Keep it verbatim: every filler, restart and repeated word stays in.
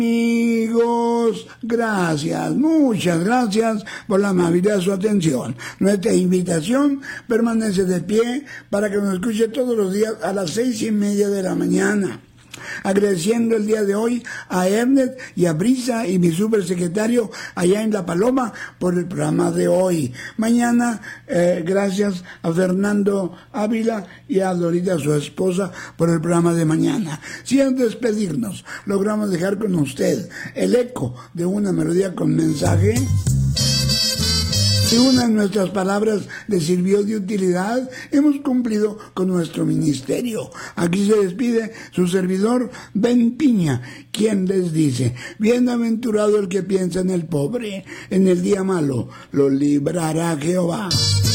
Amigos, gracias, muchas gracias por la amabilidad de su atención. Nuestra invitación permanece de pie para que nos escuche todos los días a las seis y media de la mañana. Agradeciendo el día de hoy a Ernest y a Brisa y mi supersecretario allá en La Paloma por el programa de hoy. Mañana, eh, gracias a Fernando Ávila y a Dorita, su esposa, por el programa de mañana. Si antes de despedirnos, logramos dejar con usted el eco de una melodía con mensaje. Si una de nuestras palabras le sirvió de utilidad, hemos cumplido con nuestro ministerio. Aquí se despide su servidor, Ben Piña, quien les dice: bienaventurado el que piensa en el pobre, en el día malo lo librará Jehová.